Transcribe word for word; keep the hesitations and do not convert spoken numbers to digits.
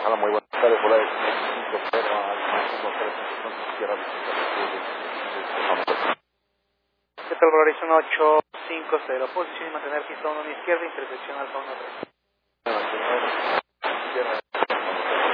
Hola, muy buenas tardes, por ahí. ¿Qué tal, Horizon ocho cinco cero? Posición y mantener pista uno en izquierda, intersección alfa uno tres.